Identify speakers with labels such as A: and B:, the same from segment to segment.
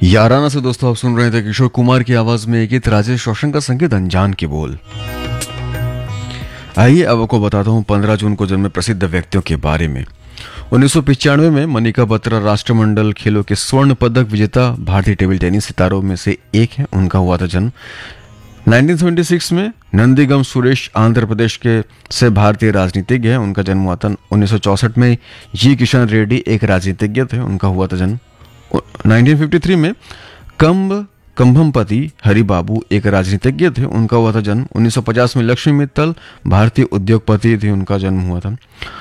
A: याराना से दोस्तों आप सुन रहे थे किशोर कुमार की आवाज में गीत राजेश रोशन का संगीत अनजान के बोल। आइए अब आपको बताता हूँ 15 जून को जन्मे प्रसिद्ध व्यक्तियों के बारे में। 1995 में मनिका बत्रा राष्ट्रमंडल खेलों के स्वर्ण पदक विजेता भारतीय टेबल टेनिस सितारों में से एक है, उनका हुआ था जन्म। 1976 में नंदीगम सुरेश आंध्र प्रदेश के से भारतीय राजनीतिज्ञ है, उनका जन्म हुआ था। 1964 में जी किशन रेड्डी एक राजनीतिज्ञ थे, उनका हुआ था जन्म। 1953 में कंभमपति हरिबाबू एक राजनीतिज्ञ थे, उनका हुआ था जन्म। 1950 में लक्ष्मी मित्तल भारतीय उद्योगपति थे, उनका जन्म हुआ था।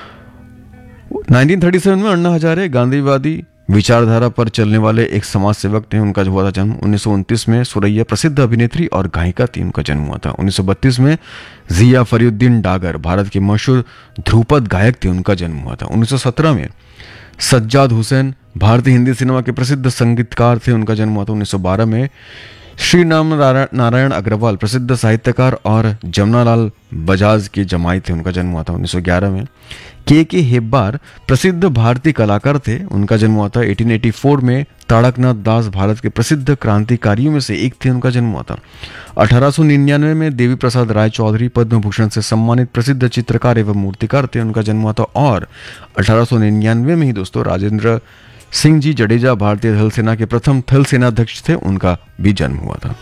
A: 1937 में अन्ना हजारे गांधीवादी विचारधारा पर चलने वाले एक समाज सेवक थे, उनका हुआ था जन्म। 1929 में सुरैया प्रसिद्ध अभिनेत्री और गायिका थी, उनका जन्म हुआ था। 1932 में जिया फरीउद्दीन डागर भारत के मशहूर ध्रुपद गायक थे, उनका जन्म हुआ था। 1917 में सज्जाद हुसैन भारतीय हिंदी सिनेमा के प्रसिद्ध संगीतकार थे, उनका जन्म हुआ था। 1912 में श्री नारायण अग्रवाल प्रसिद्ध साहित्यकार और जमुनालाल बजाज के जमाई थे, उनका जन्म हुआ था। 1911 में के हेब्बार प्रसिद्ध भारतीय कलाकार थे, उनका जन्म हुआ था। 1884 में ताड़कनाथ दास भारत के प्रसिद्ध क्रांतिकारियों में से एक थे, उनका जन्म हुआ था। 1899 में देवी प्रसाद राय चौधरी पद्म भूषण से सम्मानित प्रसिद्ध चित्रकार एवं मूर्तिकार थे, उनका जन्म हुआ था। और 1899 में ही दोस्तों राजेंद्र सिंह जी जडेजा भारतीय थल सेना के प्रथम थल सेनाध्यक्ष थे, उनका भी जन्म हुआ था।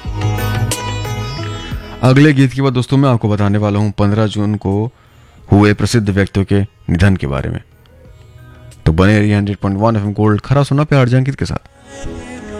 A: अगले गीत के बाद दोस्तों मैं आपको बताने वाला हूं 15 जून को हुए प्रसिद्ध व्यक्तियों के निधन के बारे में। तो बने रहिए 100.1 FM गोल्ड खरा सुना प्यार अंकित के साथ।